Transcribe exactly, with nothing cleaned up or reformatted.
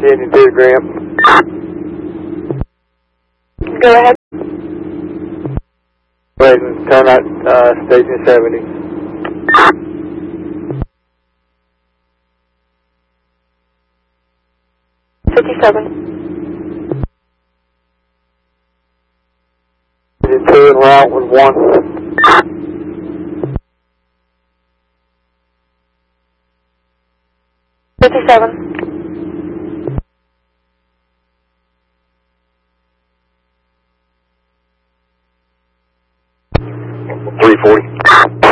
Union two, Graham. Go ahead. Go ahead and turn out uh, station seventy. fifty-seven. Union two en route with one. fifty-seven. three forty.